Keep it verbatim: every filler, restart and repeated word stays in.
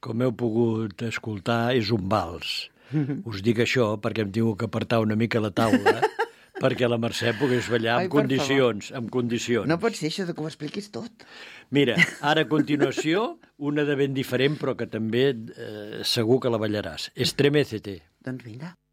com heu pogut escoltar, és un vals. Us dic això perquè em tinc que apartar una mica la taula perquè la Mercè pogués ballar Ai, en per condicions, en condicions. No pot ser això de que ho expliquis tot. Mira, ara a continuació, una de ben diferent, però que també eh, segur que la ballaràs. Estremecete. Doncs vinga.